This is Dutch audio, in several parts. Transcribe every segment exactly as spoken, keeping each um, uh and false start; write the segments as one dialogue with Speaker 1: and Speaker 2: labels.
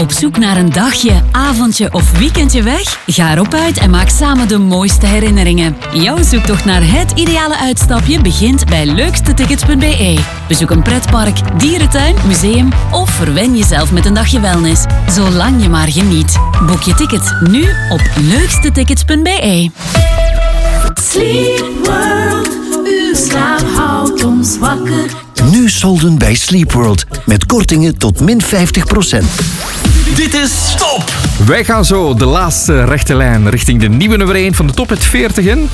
Speaker 1: op zoek naar een dagje, avondje of weekendje weg? Ga erop uit en maak samen de mooiste herinneringen. Jouw zoektocht naar het ideale uitstapje begint bij leukstetickets punt b e. Bezoek een pretpark, dierentuin, museum of verwen jezelf met een dagje wellness. Zolang je maar geniet. Boek je ticket nu op leukstetickets punt b e.
Speaker 2: Sleep World, uw slaap houdt ons wakker.
Speaker 3: Nu solden bij Sleep World met kortingen tot min vijftig procent.
Speaker 4: Dit is Top!
Speaker 5: Wij gaan zo de laatste rechte lijn richting de nieuwe nummer één van de Top Hit veertig in.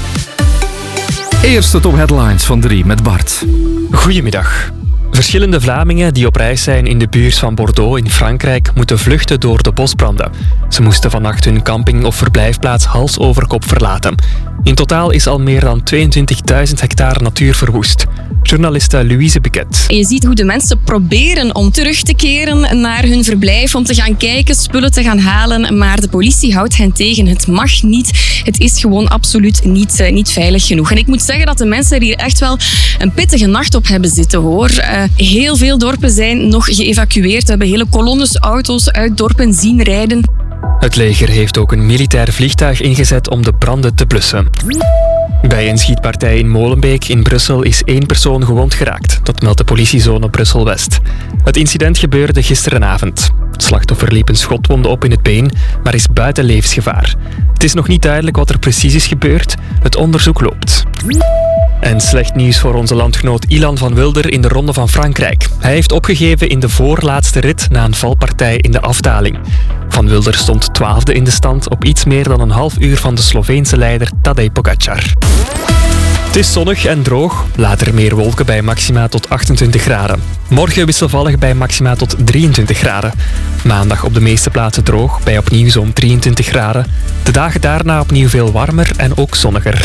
Speaker 5: Eerste top headlines van drie met Bart.
Speaker 6: Goedemiddag. Verschillende Vlamingen die op reis zijn in de buurt van Bordeaux in Frankrijk moeten vluchten door de bosbranden. Ze moesten vannacht hun camping of verblijfplaats hals over kop verlaten. In totaal is al meer dan tweeëntwintigduizend hectare natuur verwoest. Journaliste Louise Piquet.
Speaker 7: Je ziet hoe de mensen proberen om terug te keren naar hun verblijf, om te gaan kijken, spullen te gaan halen, maar de politie houdt hen tegen. Het mag niet. Het is gewoon absoluut niet, uh, niet veilig genoeg. En ik moet zeggen dat de mensen er hier echt wel een pittige nacht op hebben zitten, hoor. Uh, heel veel dorpen zijn nog geëvacueerd. We hebben hele kolonnes auto's uit dorpen zien rijden.
Speaker 6: Het leger heeft ook een militair vliegtuig ingezet om de branden te blussen. Bij een schietpartij in Molenbeek in Brussel is één persoon gewond geraakt. Dat meldt de politiezone Brussel-West. Het incident gebeurde gisterenavond. Het slachtoffer liep een schotwonde op in het been, maar is buiten levensgevaar. Het is nog niet duidelijk wat er precies is gebeurd. Het onderzoek loopt. En slecht nieuws voor onze landgenoot Ilan van Wilder in de Ronde van Frankrijk. Hij heeft opgegeven in de voorlaatste rit na een valpartij in de afdaling. Van Wilder stond twaalfde in de stand op iets meer dan een half uur van de Sloveense leider Tadej Pogačar. Het is zonnig en droog, later meer wolken bij maxima tot achtentwintig graden. Morgen wisselvallig bij maxima tot drieëntwintig graden. Maandag op de meeste plaatsen droog, bij opnieuw zo'n drieëntwintig graden. De dagen daarna opnieuw veel warmer en ook zonniger.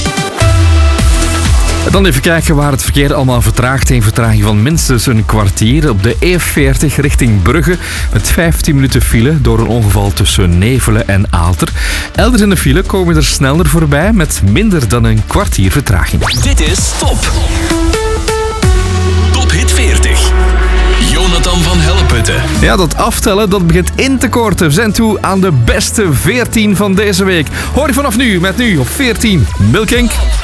Speaker 5: Dan even kijken waar het verkeer allemaal vertraagt. Een vertraging van minstens een kwartier op de E veertig richting Brugge. Met vijftien minuten file door een ongeval tussen Nevelen en Aalter. Elders in de file komen er sneller voorbij met minder dan een kwartier vertraging.
Speaker 4: Dit is Top. Top Hit veertig. Jonathan van Helleputte.
Speaker 5: Ja, dat aftellen dat begint in te korten. We zijn toe aan de beste veertien van deze week. Hoor je vanaf nu met nu op veertien Milkink.